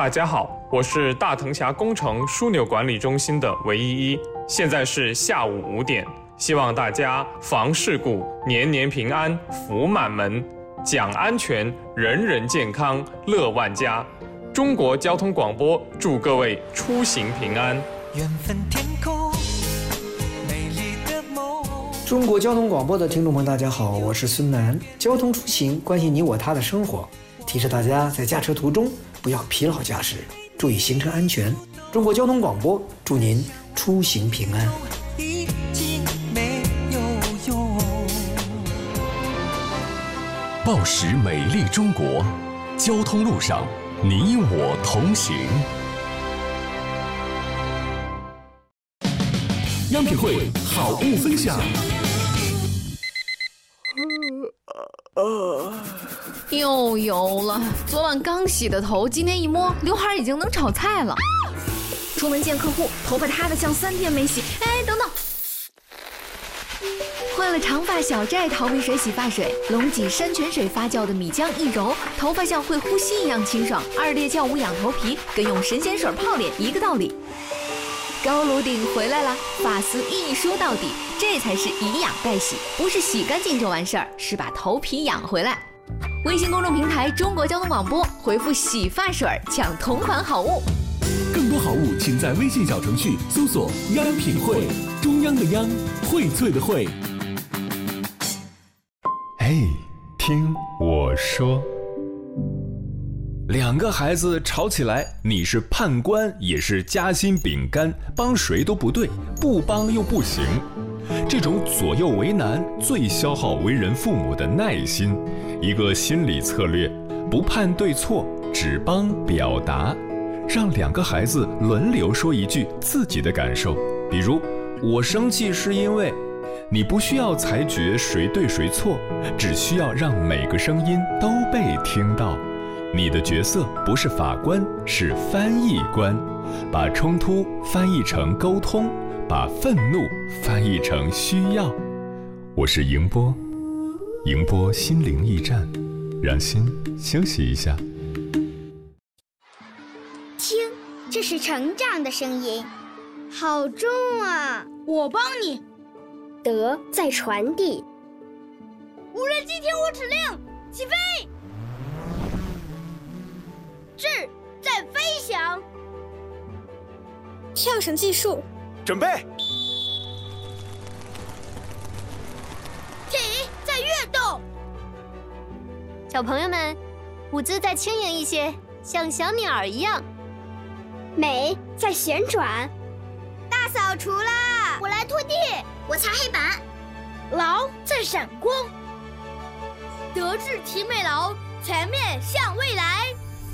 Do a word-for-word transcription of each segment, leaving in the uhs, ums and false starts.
大家好，我是大藤峡工程枢纽管理中心的韦依依，现在是下午五点，希望大家防事故，年年平安，福满门，讲安全，人人健康，乐万家。中国交通广播祝各位出行平安。 缘分天空，美丽的梦。 中国交通广播的听众们，大家好，我是孙楠。交通出行关系你我他的生活，提示大家在驾车途中不要疲劳驾驶，注意行车安全。中国交通广播祝您出行平安。 已经没有用。 报时美丽中国，交通路上你我同行。央品汇好物分享。 又油了，昨晚刚洗的头，今天一摸，刘海已经能炒菜了。出门见客户，头发塌得像三天没洗。哎，等等，换了长发小寨逃避水洗发水，龙脊山泉水发酵的米浆一揉，头发像会呼吸一样清爽。二裂酵母养头皮，跟用神仙水泡脸一个道理。高颅顶回来了，发丝一梳到底，这才是以养代洗，不是洗干净就完事儿，是把头皮养回来。微信公众平台中国交通广播，回复洗发水抢同款好物。 更多好物请在微信小程序搜索央品汇，中央的央，荟萃的荟。 嘿，听我说。两个孩子吵起来，你是判官也是夹心饼干，帮谁都不对，不帮又不行。这种左右为难，最消耗为人父母的耐心。一个心理策略，不判对错，只帮表达，让两个孩子轮流说一句自己的感受。比如，我生气是因为……你不需要裁决谁对谁错，只需要让每个声音都被听到。你的角色不是法官，是翻译官，把冲突翻译成沟通，把愤怒翻译成需要。我是迎波，迎波心灵驿站，让心休息一下。 听，这是成长的声音，好重啊！ 我帮你。 德在传递。 无人机听我指令，起飞！智在飞翔。 跳绳技术， 准备。 体在跃动。 小朋友们，舞姿再轻盈一些，像小鸟一样。 美在旋转。 大扫除啦！我来拖地， 我擦黑板。 劳在闪光。德智体美劳，全面向未来。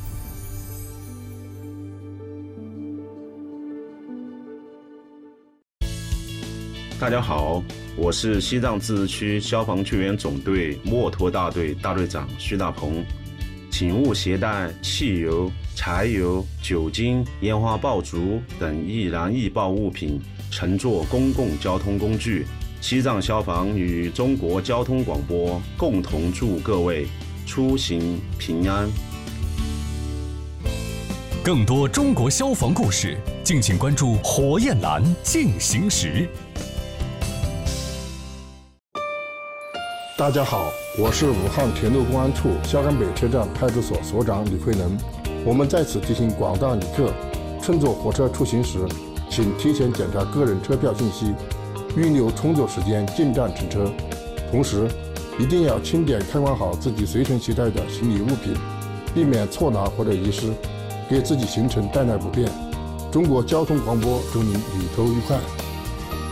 大家好，我是西藏自治区消防救援总队墨脱大队大队长徐大鹏。请勿携带汽油、柴油、酒精、烟花爆竹等易燃易爆物品乘坐公共交通工具。西藏消防与中国交通广播共同祝各位出行平安。 更多中国消防故事，敬请关注火焰蓝进行时。 大家好，我是武汉铁路公安处萧岗北车站派出所所长李慧能。我们在此提醒广大旅客，乘坐火车出行时，请提前检查个人车票信息，预留充足时间进站乘车。同时，一定要清点看管好自己随身携带的行李物品，避免错拿或者遗失，给自己行程带来不便。中国交通广播祝您旅途愉快。